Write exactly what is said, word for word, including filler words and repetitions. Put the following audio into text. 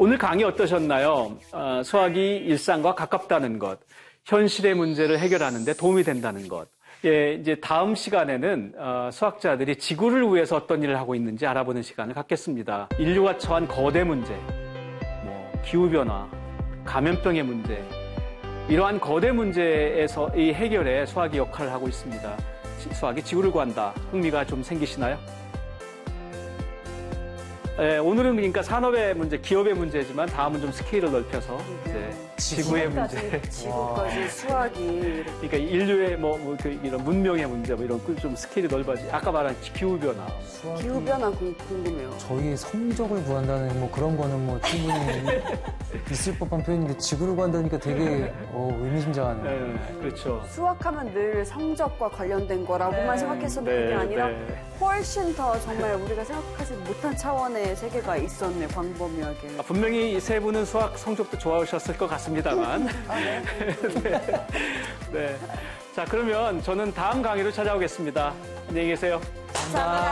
오늘 강의 어떠셨나요? 어, 수학이 일상과 가깝다는 것, 현실의 문제를 해결하는 데 도움이 된다는 것. 예, 이제 다음 시간에는 어, 수학자들이 지구를 위해서 어떤 일을 하고 있는지 알아보는 시간을 갖겠습니다. 인류가 처한 거대 문제, 뭐 기후변화, 감염병의 문제, 이러한 거대 문제에서 이 해결에 수학이 역할을 하고 있습니다. 수학이 지구를 구한다. 흥미가 좀 생기시나요? 예, 오늘은 그러니까 산업의 문제, 기업의 문제지만 다음은 좀 스케일을 넓혀서 이제 지구의 문제. 지구까지 수학이. 그러니까 인류의 뭐, 뭐 그 이런 문명의 문제, 뭐 이런 좀 스케일이 넓어지. 아까 말한 기후 변화. 기후 변화 궁금해요. 저희 성적을 구한다는 뭐 그런 거는 뭐 충분히 있을 법한 표현인데 지구를 구한다니까 되게 어, 의미심장하네요. 네, 그렇죠. 수학하면 늘 성적과 관련된 거라고만 네. 생각했었는데 네, 그게 아니라 네. 훨씬 더 정말 우리가 생각하지 못한 차원의 세계가 있었네, 광범위하게. 아, 분명히 이 세 분은 수학 성적도 좋아하셨을 것 같습니다만. 아, 네. 네. 네. 자, 그러면 저는 다음 강의로 찾아오겠습니다. 안녕히 계세요. 감사합니다.